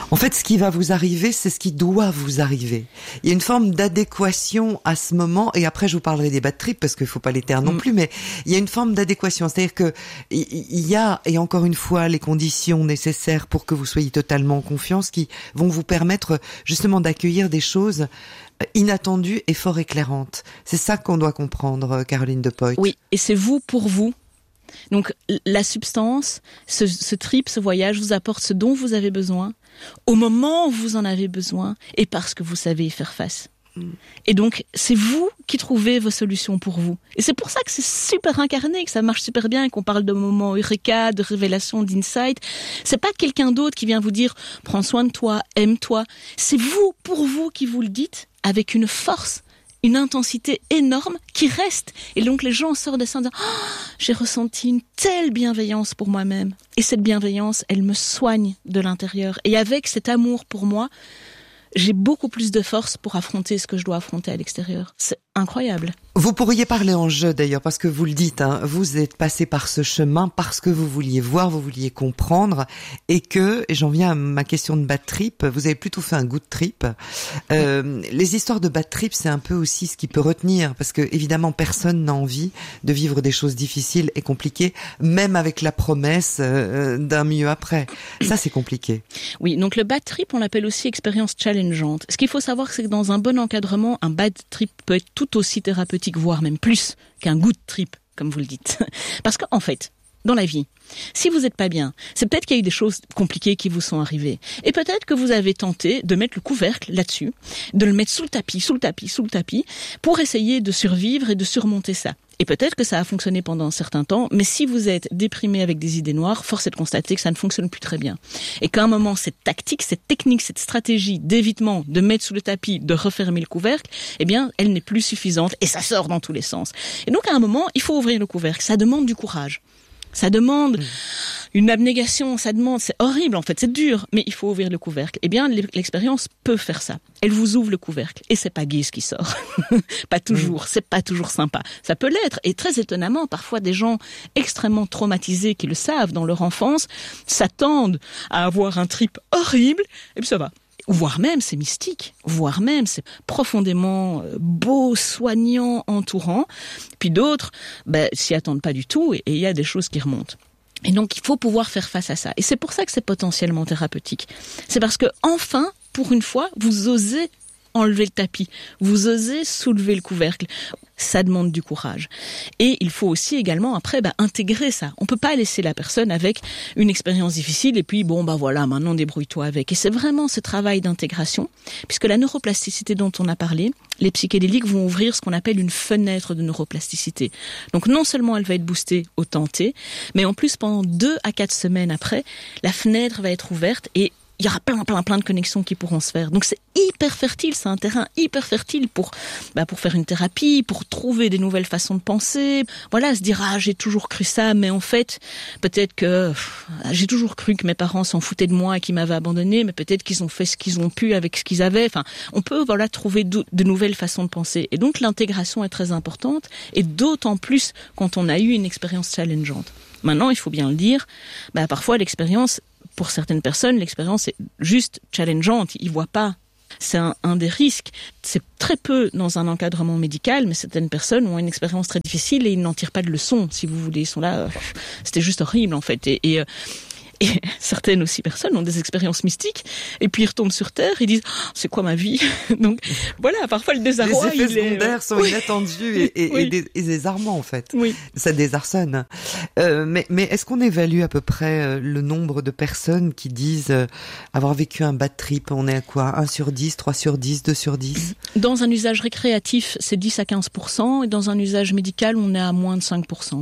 En fait, ce qui va vous arriver, c'est ce qui doit vous arriver. Il y a une forme d'adéquation à ce moment, et après je vous parlerai des bad trips, parce qu'il faut pas les taire non plus, mais il y a une forme d'adéquation. C'est-à-dire que il y a, et encore une fois, les conditions nécessaires pour que vous soyez totalement en confiance, qui vont vous permettre justement d'accueillir des choses inattendues et fort éclairantes. C'est ça qu'on doit comprendre, Caroline De Pooijt. Oui, et c'est vous pour vous. Donc la substance, ce trip, ce voyage vous apporte ce dont vous avez besoin, au moment où vous en avez besoin, et parce que vous savez y faire face. Et donc, c'est vous qui trouvez vos solutions pour vous. Et c'est pour ça que c'est super incarné, que ça marche super bien, et qu'on parle de moments eureka, de révélation, d'insight. C'est pas quelqu'un d'autre qui vient vous dire « prends soin de toi, aime-toi ». C'est vous, pour vous, qui vous le dites, avec une force, une intensité énorme qui reste. Et donc, les gens sortent de ça en disant « oh, j'ai ressenti une telle bienveillance pour moi-même ». Et cette bienveillance, elle me soigne de l'intérieur. Et avec cet amour pour moi, j'ai beaucoup plus de force pour affronter ce que je dois affronter à l'extérieur. C'est incroyable. Vous pourriez parler en jeu d'ailleurs, parce que vous le dites, hein, vous êtes passé par ce chemin parce que vous vouliez voir, vous vouliez comprendre, et j'en viens à ma question de bad trip, vous avez plutôt fait un good trip. Les histoires de bad trip, c'est un peu aussi ce qui peut retenir, parce que évidemment personne n'a envie de vivre des choses difficiles et compliquées, même avec la promesse d'un mieux après. Ça, c'est compliqué. Oui, donc le bad trip, on l'appelle aussi expérience challengeante. Ce qu'il faut savoir, c'est que dans un bon encadrement, un bad trip peut être tout aussi thérapeutique, voire même plus qu'un good trip, comme vous le dites. Parce qu'en fait, dans la vie, si vous n'êtes pas bien, c'est peut-être qu'il y a eu des choses compliquées qui vous sont arrivées. Et peut-être que vous avez tenté de mettre le couvercle là-dessus, de le mettre sous le tapis, pour essayer de survivre et de surmonter ça. Et peut-être que ça a fonctionné pendant un certain temps, mais si vous êtes déprimé avec des idées noires, force est de constater que ça ne fonctionne plus très bien. Et qu'à un moment, cette tactique, cette technique, cette stratégie d'évitement, de mettre sous le tapis, de refermer le couvercle, eh bien, elle n'est plus suffisante et ça sort dans tous les sens. Et donc, à un moment, il faut ouvrir le couvercle. Ça demande du courage. Ça demande une abnégation, c'est horrible en fait, c'est dur, mais il faut ouvrir le couvercle. Eh bien, l'expérience peut faire ça. Elle vous ouvre le couvercle et c'est pas gai ce qui sort. Pas toujours, c'est pas toujours sympa. Ça peut l'être et très étonnamment, parfois des gens extrêmement traumatisés qui le savent dans leur enfance s'attendent à avoir un trip horrible et puis ça va. Voire même, c'est mystique, voire même, c'est profondément beau, soignant, entourant. Puis d'autres, s'y attendent pas du tout et il y a des choses qui remontent. Et donc, il faut pouvoir faire face à ça. Et c'est pour ça que c'est potentiellement thérapeutique. C'est parce que, enfin, pour une fois, vous osez enlever le tapis, vous osez soulever le couvercle. Ça demande du courage. Et il faut aussi également, après, intégrer ça. On peut pas laisser la personne avec une expérience difficile et puis, voilà, maintenant débrouille-toi avec. Et c'est vraiment ce travail d'intégration, puisque la neuroplasticité dont on a parlé, les psychédéliques vont ouvrir ce qu'on appelle une fenêtre de neuroplasticité. Donc non seulement elle va être boostée au temps T, mais en plus, pendant 2 à 4 semaines après, la fenêtre va être ouverte et il y aura plein de connexions qui pourront se faire. Donc c'est hyper fertile, c'est un terrain hyper fertile pour faire une thérapie, pour trouver des nouvelles façons de penser. Voilà, se dire j'ai toujours cru ça, mais en fait, peut-être que j'ai toujours cru que mes parents s'en foutaient de moi et qu'ils m'avaient abandonné, mais peut-être qu'ils ont fait ce qu'ils ont pu avec ce qu'ils avaient. Enfin, on peut trouver de nouvelles façons de penser. Et donc l'intégration est très importante et d'autant plus quand on a eu une expérience challengeante. Maintenant, il faut bien le dire, parfois l'expérience, pour certaines personnes, l'expérience est juste challengeante. Ils voient pas. C'est un des risques. C'est très peu dans un encadrement médical, mais certaines personnes ont une expérience très difficile et ils n'en tirent pas de leçon, si vous voulez. Ils sont là, c'était juste horrible en fait. Et certaines aussi personnes ont des expériences mystiques et puis ils retombent sur Terre, ils disent c'est quoi ma vie? Donc voilà, parfois le désarroi. Les effets secondaires sont inattendus et désarmants en fait. Oui. Ça désarçonne. Mais est-ce qu'on évalue à peu près le nombre de personnes qui disent avoir vécu un bad trip? On est à quoi? 1 sur 10, 3 sur 10, 2 sur 10? Dans un usage récréatif, c'est 10 à 15%, et dans un usage médical, on est à moins de 5%.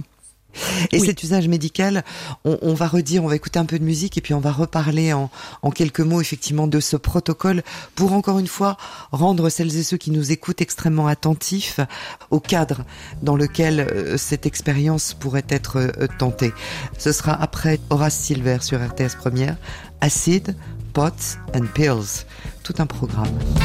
Et cet usage médical, on va écouter un peu de musique et puis on va reparler en quelques mots effectivement de ce protocole pour encore une fois rendre celles et ceux qui nous écoutent extrêmement attentifs au cadre dans lequel cette expérience pourrait être tentée. Ce sera après Horace Silver sur RTS Première, Acid, Pots and Pills, tout un programme.